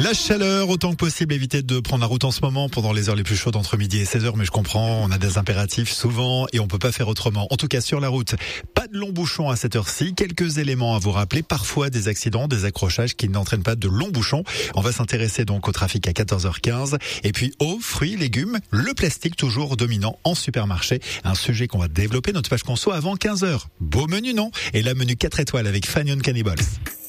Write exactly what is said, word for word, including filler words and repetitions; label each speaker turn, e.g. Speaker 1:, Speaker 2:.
Speaker 1: La chaleur, autant que possible, évitez de prendre la route en ce moment pendant les heures les plus chaudes entre midi et seize heures, mais je comprends, on a des impératifs souvent et on peut pas faire autrement. En tout cas, sur la route, pas de longs bouchons à cette heure-ci. Quelques éléments à vous rappeler, parfois des accidents, des accrochages qui n'entraînent pas de longs bouchons. On va s'intéresser donc au trafic à quatorze heures quinze. Et puis eau, fruits, légumes, le plastique toujours dominant en supermarché. Un sujet qu'on va développer notre page conso avant quinze heures. Beau menu, non? Et là, menu quatre étoiles avec Fanion Cannibals.